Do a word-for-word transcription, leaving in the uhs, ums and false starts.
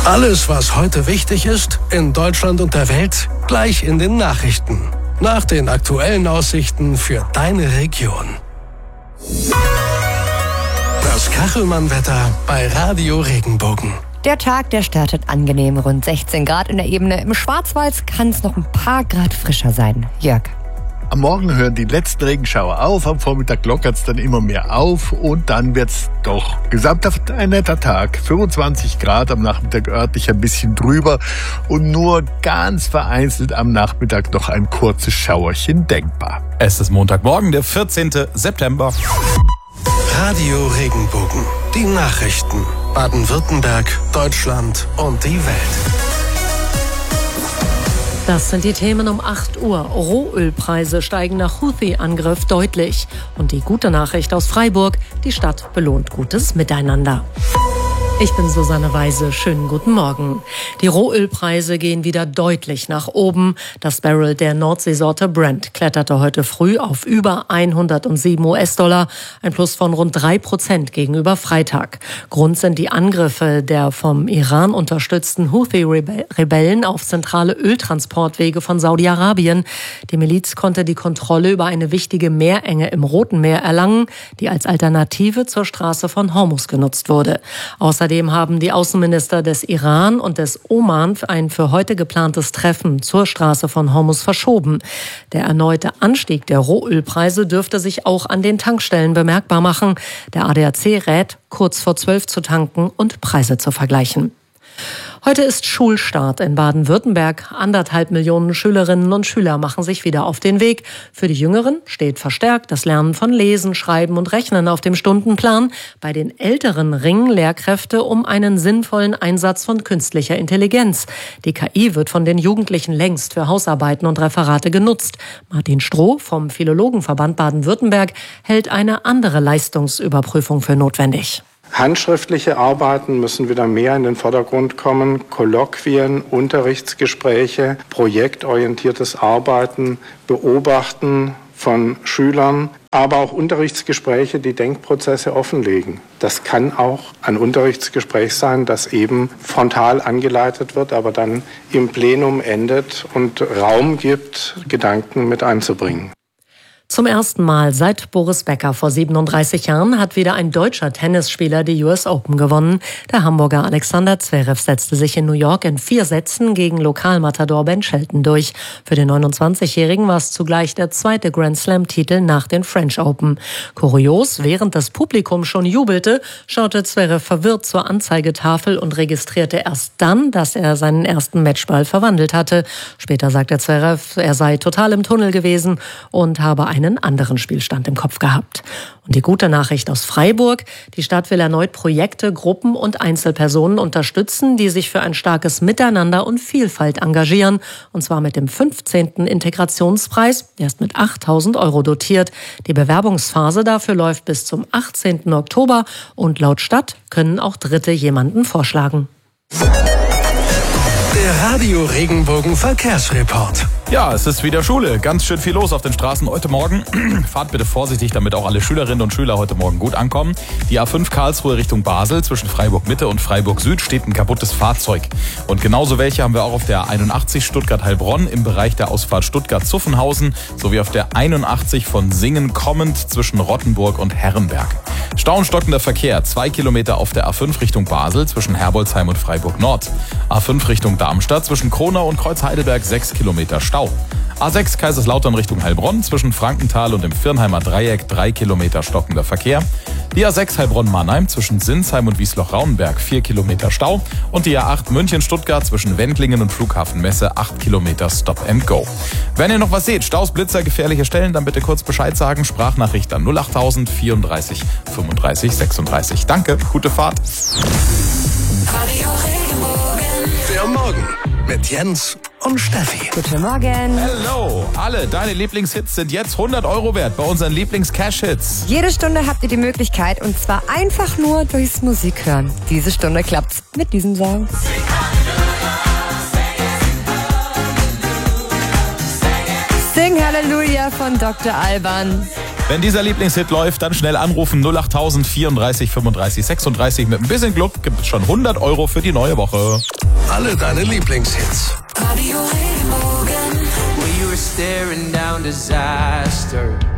Alles, was heute wichtig ist, in Deutschland und der Welt, gleich in den Nachrichten. Nach den aktuellen Aussichten für deine Region. Das Kachelmann-Wetter bei Radio Regenbogen. Der Tag, der startet angenehm, rund sechzehn Grad in der Ebene. Im Schwarzwald kann es noch ein paar Grad frischer sein. Jörg. Am Morgen hören die letzten Regenschauer auf, am Vormittag lockert es dann immer mehr auf und dann wird's doch gesamthaft ein netter Tag. fünfundzwanzig Grad, am Nachmittag örtlich ein bisschen drüber und nur ganz vereinzelt am Nachmittag noch ein kurzes Schauerchen denkbar. Es ist Montagmorgen, der vierzehnten September. Radio Regenbogen, die Nachrichten. Baden-Württemberg, Deutschland und die Welt. Das sind die Themen um acht Uhr. Rohölpreise steigen nach Houthi-Angriff deutlich. Und die gute Nachricht aus Freiburg, die Stadt belohnt gutes Miteinander. Ich bin Susanne Weise. Schönen guten Morgen. Die Rohölpreise gehen wieder deutlich nach oben. Das Barrel der Nordseesorte Brent kletterte heute früh auf über hundertsieben US-Dollar, ein Plus von rund drei Prozent gegenüber Freitag. Grund sind die Angriffe der vom Iran unterstützten Houthi-Rebellen auf zentrale Öltransportwege von Saudi-Arabien. Die Miliz konnte die Kontrolle über eine wichtige Meerenge im Roten Meer erlangen, die als Alternative zur Straße von Hormuz genutzt wurde. Außerdem Außerdem haben die Außenminister des Iran und des Oman ein für heute geplantes Treffen zur Straße von Hormuz verschoben. Der erneute Anstieg der Rohölpreise dürfte sich auch an den Tankstellen bemerkbar machen. Der A D A C rät, kurz vor zwölf zu tanken und Preise zu vergleichen. Heute ist Schulstart in Baden-Württemberg. Anderthalb Millionen Schülerinnen und Schüler machen sich wieder auf den Weg. Für die Jüngeren steht verstärkt das Lernen von Lesen, Schreiben und Rechnen auf dem Stundenplan. Bei den Älteren ringen Lehrkräfte um einen sinnvollen Einsatz von künstlicher Intelligenz. Die K I wird von den Jugendlichen längst für Hausarbeiten und Referate genutzt. Martin Stroh vom Philologenverband Baden-Württemberg hält eine andere Leistungsüberprüfung für notwendig. Handschriftliche Arbeiten müssen wieder mehr in den Vordergrund kommen. Kolloquien, Unterrichtsgespräche, projektorientiertes Arbeiten, Beobachten von Schülern, aber auch Unterrichtsgespräche, die Denkprozesse offenlegen. Das kann auch ein Unterrichtsgespräch sein, das eben frontal angeleitet wird, aber dann im Plenum endet und Raum gibt, Gedanken mit einzubringen. Zum ersten Mal seit Boris Becker vor siebenunddreißig Jahren hat wieder ein deutscher Tennisspieler die U S Open gewonnen. Der Hamburger Alexander Zverev setzte sich in New York in vier Sätzen gegen Lokalmatador Ben Shelton durch. Für den neunundzwanzigjährigen war es zugleich der zweite Grand Slam-Titel nach den French Open. Kurios, während das Publikum schon jubelte, schaute Zverev verwirrt zur Anzeigetafel und registrierte erst dann, dass er seinen ersten Matchball verwandelt hatte. Später sagte Zverev, er sei total im Tunnel gewesen und habe einen anderen Spielstand im Kopf gehabt. Und die gute Nachricht aus Freiburg: Die Stadt will erneut Projekte, Gruppen und Einzelpersonen unterstützen, die sich für ein starkes Miteinander und Vielfalt engagieren. Und zwar mit dem fünfzehnten Integrationspreis. Der ist mit achttausend Euro dotiert. Die Bewerbungsphase dafür läuft bis zum achtzehnten Oktober. Und laut Stadt können auch Dritte jemanden vorschlagen. Der Radio Regenbogen Verkehrsreport. Ja, es ist wieder Schule. Ganz schön viel los auf den Straßen heute Morgen. Fahrt bitte vorsichtig, damit auch alle Schülerinnen und Schüler heute Morgen gut ankommen. Die A fünf Karlsruhe Richtung Basel zwischen Freiburg Mitte und Freiburg Süd steht ein kaputtes Fahrzeug. Und genauso welche haben wir auch auf der einundachtzig Stuttgart-Heilbronn im Bereich der Ausfahrt Stuttgart-Zuffenhausen sowie auf der einundachtzig von Singen kommend zwischen Rottenburg und Herrenberg. Stau und stockender Verkehr, zwei Kilometer auf der A fünf Richtung Basel zwischen Herbolzheim und Freiburg Nord. A fünf Richtung Darmstadt zwischen Kronau und Kreuzheidelberg sechs Kilometer Stau. A sechs Kaiserslautern Richtung Heilbronn zwischen Frankenthal und dem Virnheimer Dreieck drei Kilometer stockender Verkehr. Die A sechs Heilbronn-Mannheim zwischen Sinsheim und Wiesloch-Rauenberg vier Kilometer Stau. Und die A acht München-Stuttgart zwischen Wendlingen und Flughafen Messe acht Kilometer Stop and Go. Wenn ihr noch was seht, Staus, Blitzer, gefährliche Stellen, dann bitte kurz Bescheid sagen. Sprachnachricht an null achttausend vierunddreißig fünfunddreißig sechsunddreißig. Danke, gute Fahrt. Der Morgen mit Jens und Steffi. Guten Morgen. Hello, alle deine Lieblingshits sind jetzt hundert Euro wert bei unseren Lieblings-Cash-Hits. Jede Stunde habt ihr die Möglichkeit, und zwar einfach nur durchs Musik hören. Diese Stunde klappt's mit diesem Song. Sing Hallelujah von Doktor Alban. Wenn dieser Lieblingshit läuft, dann schnell anrufen null achttausend vierunddreißig fünfunddreißig sechsunddreißig. Mit ein bisschen Glück gibt es schon hundert Euro für die neue Woche. Alle deine Lieblingshits. Radio Regenbogen. We were staring down disaster.